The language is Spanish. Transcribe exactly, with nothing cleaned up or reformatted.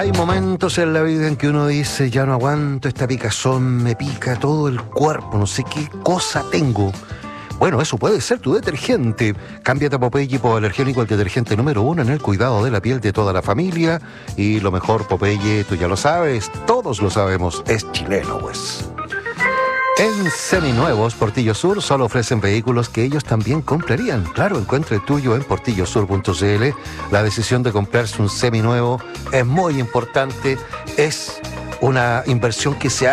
Hay momentos en la vida en que uno dice, ya no aguanto esta picazón, me pica todo el cuerpo, no sé qué cosa tengo. Bueno, eso puede ser tu detergente. Cámbiate a Popeye hipoalergénico, el detergente número uno en el cuidado de la piel de toda la familia. Y lo mejor, Popeye, tú ya lo sabes, todos lo sabemos, es chileno, pues. En Seminuevos, Portillo Sur, solo ofrecen vehículos que ellos también comprarían. Claro, encuentre el tuyo en portillo sur punto c l. La decisión de comprarse un seminuevo es muy importante. Es una inversión que se